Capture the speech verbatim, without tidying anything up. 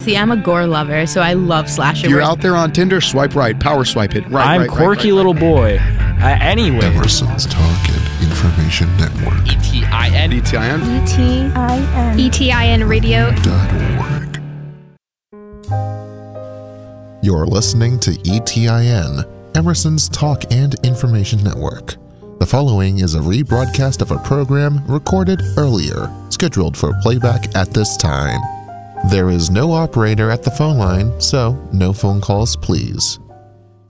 See, I'm a gore lover, so I love slasher. If you're out there on Tinder, swipe right, power swipe it. Right, I'm right, quirky right, right, little boy. Uh, anyway. Emerson's Talk and Information Network. E T I N. E T I N. E T I N. E T I N Radio. Dot org. You're listening to E T I N, Emerson's Talk and Information Network. The following is a rebroadcast of a program recorded earlier, scheduled for playback at this time. There is no operator at the phone line, so no phone calls, please.